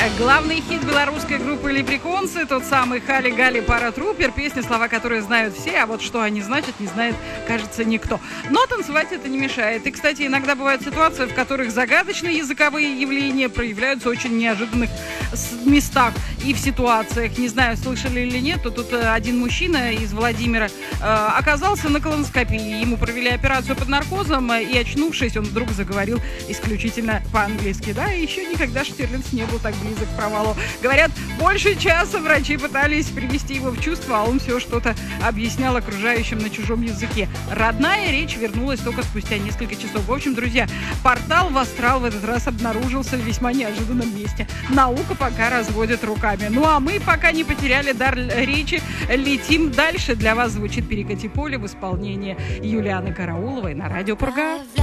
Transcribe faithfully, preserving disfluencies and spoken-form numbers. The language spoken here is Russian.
Главный хит белорусской группы «Леприконсы», тот самый «Хали-гали паратрупер», песня, слова которой знают все, а вот что они значат, не знает, кажется, никто. Но танцевать это не мешает. И, кстати, иногда бывают ситуации, в которых загадочные языковые явления проявляются в очень неожиданных местах и в ситуациях. Не знаю, слышали или нет, то тут один мужчина из Владимира э, оказался на колоноскопии. Ему провели операцию под наркозом, и, очнувшись, он вдруг заговорил исключительно по-английски. Да, и еще никогда Штирлиц не был так близок к провалу. Говорят, больше часа врачи пытались привести его в чувство, а он все что-то объяснял окружающим на чужом языке. Родная речь вернулась только спустя несколько часов. В общем, друзья, портал в астрал в этот раз обнаружился в весьма неожиданном месте. Наука пока разводит руками. Ну а мы, пока не потеряли дар речи, летим дальше. Для вас звучит «Перекати поле» в исполнении Юлианы Карауловой на радио Пурга.